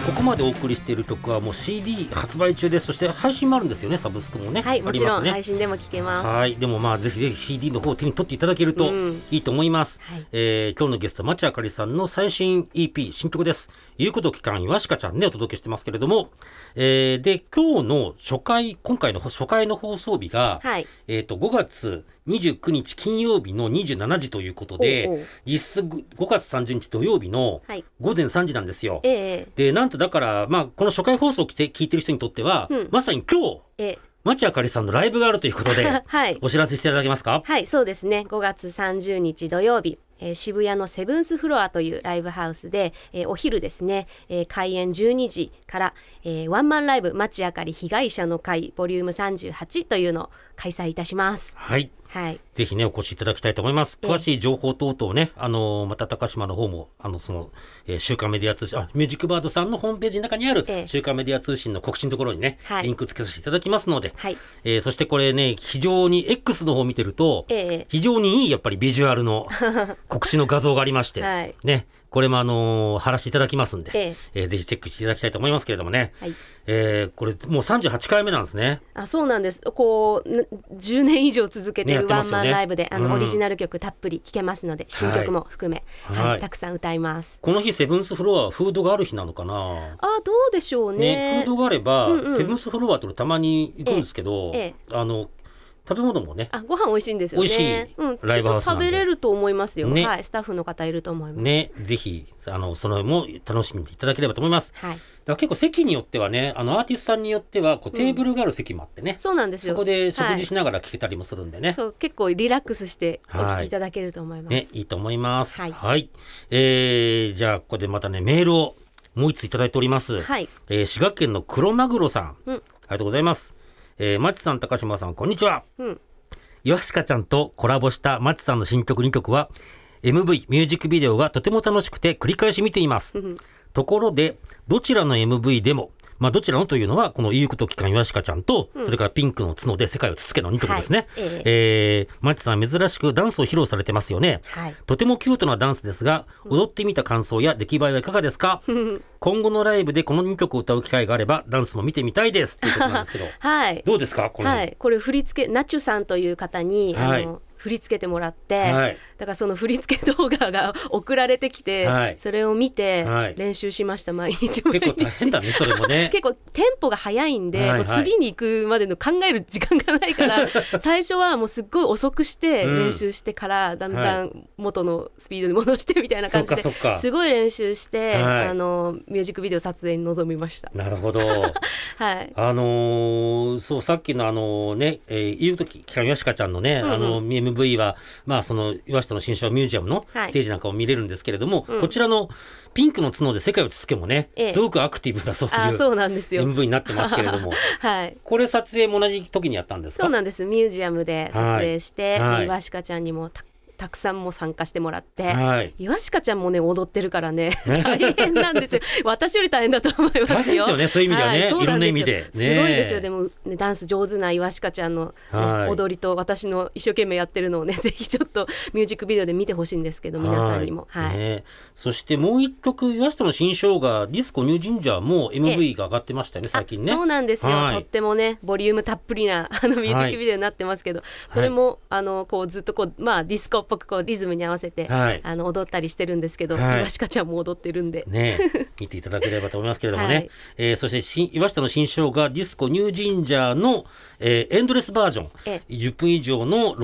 ここまでお送りしている曲はもう CD 発売中です。そして配信もあるんですよね。サブスクもね、 はい、もちろん、 ね、 配信でも聴けます。 はい、でもぜひぜひ CD の方を手に取っていただけるといいと思います、はい。今日のゲスト町あかりさんの最新 EP 新曲です。言うこと聞かんいわしかちゃんね、お届けしてますけれども、で今日の今回の初回の放送日が、はい、5月29日金曜日の27時ということで、実質5月30日土曜日の午前3時なんですよ。でなんとだから、この初回放送を聞いてる人にとっては、まさに今日、町あかりさんのライブがあるということで、はい、お知らせしていただけますか？ はい、そうですね。5月30日土曜日、渋谷のセブンスフロアというライブハウスで、お昼ですね、開演12時から、ワンマンライブ町あかり被害者の会ボリューム38というのを開催いたします。 はい、はい、ぜひねお越しいただきたいと思います。詳しい情報等々ね、また高島の方も週刊メディア通信ミュージックバードさんのホームページの中にある週刊メディア通信の告知のところにね、リンク付けさせていただきますので、はい、そしてこれね非常に X の方を見てると、非常にいいやっぱりビジュアルの告知の画像がありまして、はい、ね、これも貼らせていただきますんで、ぜひチェックしていただきたいと思いますけれどもね、はい、これもう38回目なんですね。 そうなんです。こう10年以上続けてるワンマンライブで、オリジナル曲たっぷり聴けますので、新曲も含め、はい、たくさん歌います。この日セブンスフロアはフードがある日なのかな。 どうでしょう ね。 フードがあれば、セブンスフロアとたまに行くんですけど、食べ物もね、 ご飯美味しいんですよね。 美味しいライブハウスなんで、 食べれると思いますよ、ね、はい、スタッフの方いると思いますね。 ぜひその辺も楽しみにいただければと思います、はい。だから結構席によってはね、アーティストさんによってはテーブルがある席もあってね、 そうなんですよ。 そこで食事しながら聴けたりもするんでね、 そう結構リラックスしてお聴きいただけると思います、 いいと思います。はい、はい。じゃあここでまたねメールをもう一ついただいております、はい。滋賀県の黒マグロさん、ありがとうございます。町さん高島さんこんにちは。いわしかちゃんとコラボした町さんの新曲2曲は MV ミュージックビデオがとても楽しくて繰り返し見ています。ところでどちらの MV でも、どちらのというのはこの言うこと聞かんいわしかちゃんと、それからピンクの角で世界をつつけの2曲ですね。町さん珍しくダンスを披露されてますよね、はい。とてもキュートなダンスですが、踊ってみた感想や出来栄えはいかがですか？今後のライブでこの2曲を歌う機会があればダンスも見てみたいですということなんですけど、はい、どうですかこれ。 はい、これ振り付けナチュさんという方に、振り付けてもらって、はい、だからその振り付け動画が送られてきて、はい、それを見て練習しました、毎日毎日。 結構大変だねそれもね。 結構テンポが速いんで、もう次に行くまでの考える時間がないから最初はもうすっごい遅くして練習してから、だんだん元のスピードに戻してみたいな感じですごい練習して、ミュージックビデオ撮影に臨みました。 なるほど、はい。そうさっきの言うときいわしかちゃんのね、MV は、その岩下の新書ミュージアムのステージなんかを見れるんですけれども、こちらのピンクの角で世界をつつけもね、すごくアクティブなそういう MV になってますけれども、はい、これ撮影も同じ時にやったんですか？ そうなんです。ミュージアムで撮影して、いわしかちゃんにもたくさんも参加してもらって、いわしかちゃんもね踊ってるからね大変なんですよ。私より大変だと思いますよ。 大変ですよね、そういう意味ではね、いろんな意味で、 すごいですよ。でも、ダンス上手ないわしかちゃんの、踊りと私の一生懸命やってるのをね、ぜひちょっとミュージックビデオで見てほしいんですけど、皆さんにも、 そしてもう一曲岩下の新生姜ディスコニュージンジャーも MV が上がってましたよね、最近ね。 そうなんですよ、とってもねボリュームたっぷりなミュージックビデオになってますけど、それもこうずっとこう、ディスコっぽくこうリズムに合わせて、踊ったりしてるんですけど、いわしかちゃんも踊ってるんで、 見ていただければと思いますけれどもね、そして岩下の新生姜ディスコニュージンジャーの、エンドレスバージョン、10分以上の